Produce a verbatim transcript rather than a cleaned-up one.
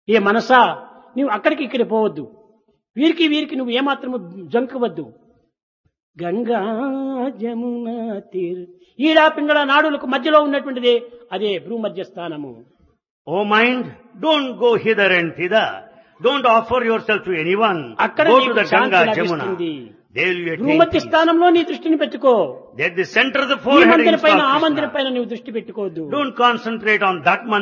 ఏ మనసా నువ్వు అక్కడికి ఇక్కడ పోవద్దు, వీరికి వీరికి నువ్వు ఏమాత్రము జంకవద్దు. గంగా జమున తీర్ ఈడా పింగళ నాడులకు మధ్యలో ఉన్నటువంటిది అదే భూమధ్య స్థానము. O mind, don't go hither and thither. Don't offer yourself to anyone. అక్కడ Go to నీకు the శాంతి Ganga Jamuna. లభిస్తుంది. There will be భూమధ్య a స్థానంలో నీ దృష్టిని పెట్టుకో. At the center of the ఈ forehead మందిర పైన install ఆ మందిర Krishna. పైన నువ్వు దృష్టి పెట్టుకోవద్దు. Don't concentrate on that mandir.